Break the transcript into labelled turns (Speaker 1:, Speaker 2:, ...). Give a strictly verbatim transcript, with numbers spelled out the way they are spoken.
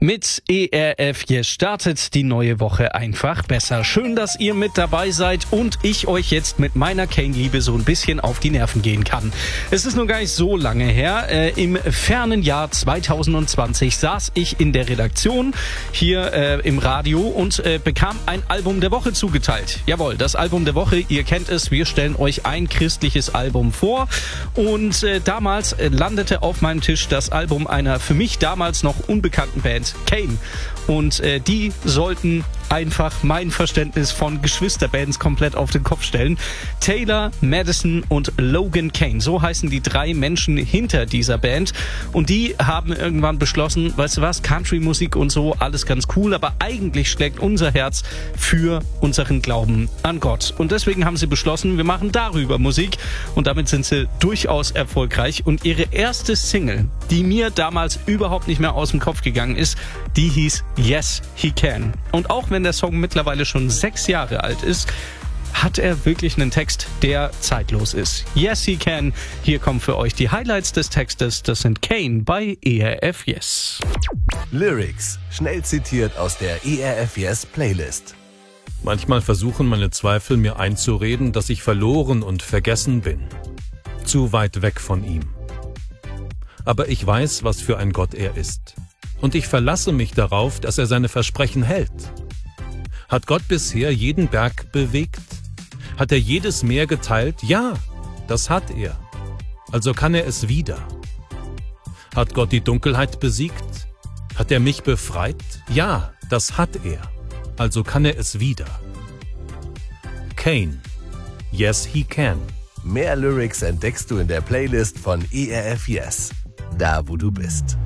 Speaker 1: Mit E R F hier startet die neue Woche einfach besser. Schön, dass ihr mit dabei seid und ich euch jetzt mit meiner Kane-Liebe so ein bisschen auf die Nerven gehen kann. Es ist noch gar nicht so lange her. Äh, Im fernen Jahr zwanzig zwanzig saß ich in der Redaktion hier äh, im Radio und äh, bekam ein Album der Woche zugeteilt. Jawohl, das Album der Woche, ihr kennt es, wir stellen euch ein christliches Album vor. Und äh, damals äh, landete auf meinem Tisch das Album einer für mich damals noch unbekannten Band, Kane. Und äh, die sollten einfach mein Verständnis von Geschwisterbands komplett auf den Kopf stellen. Taylor, Madison und Logan Kane, so heißen die drei Menschen hinter dieser Band. Und die haben irgendwann beschlossen, weißt du was, Country-Musik und so, alles ganz cool, aber eigentlich schlägt unser Herz für unseren Glauben an Gott. Und deswegen haben sie beschlossen, wir machen darüber Musik. Und damit sind sie durchaus erfolgreich. Und ihre erste Single, die mir damals überhaupt nicht mehr aus dem Kopf gegangen ist, die hieß Yes, He Can. Und auch wenn der Song mittlerweile schon sechs Jahre alt ist, hat er wirklich einen Text, der zeitlos ist. Yes, He Can. Hier kommen für euch die Highlights des Textes. Das sind Kane bei E R F Yes.
Speaker 2: Lyrics, schnell zitiert aus der E R F Yes Playlist.
Speaker 3: Manchmal versuchen meine Zweifel mir einzureden, dass ich verloren und vergessen bin. Zu weit weg von ihm. Aber ich weiß, was für ein Gott er ist. Und ich verlasse mich darauf, dass er seine Versprechen hält. Hat Gott bisher jeden Berg bewegt? Hat er jedes Meer geteilt? Ja, das hat er. Also kann er es wieder. Hat Gott die Dunkelheit besiegt? Hat er mich befreit? Ja, das hat er. Also kann er es wieder. Kane. Yes, He Can.
Speaker 2: Mehr Lyrics entdeckst du in der Playlist von E R F Yes. Da, wo du bist.